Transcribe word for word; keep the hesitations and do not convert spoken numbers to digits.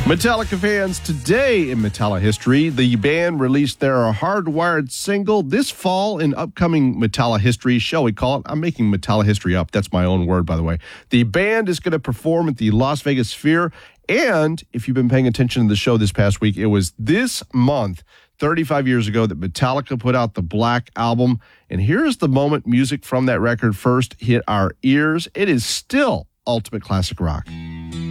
Metallica fans, today in Metallica history, the band released their Hardwired single this fall. In upcoming Metallica history, shall we call it? I'm making Metallica history up. That's my own word, by the way. The band is going to perform at the Las Vegas Sphere. And if you've been paying attention to the show this past week, it was this month, thirty-five years ago, that Metallica put out the Black Album. And here's the moment music from that record first hit our ears. It is still ultimate classic rock.